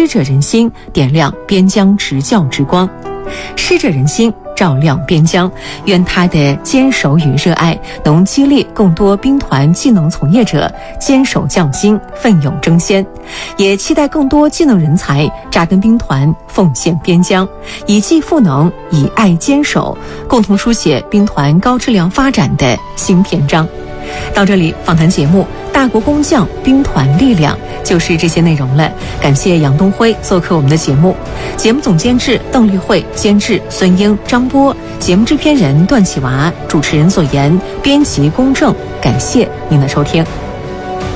师者仁心，点亮边疆执教之光。师者仁心，照亮边疆。愿他的坚守与热爱能激励更多兵团技能从业者坚守匠心，奋勇争先。也期待更多技能人才扎根兵团，奉献边疆，以技赋能，以爱坚守，共同书写兵团高质量发展的新篇章。到这里，访谈节目《大国工匠兵团力量》就是这些内容了。感谢杨东辉做客我们的节目，节目总监制邓丽慧，监制孙英、张波，节目制片人段启娃，主持人左岩，编辑龚正。感谢您的收听。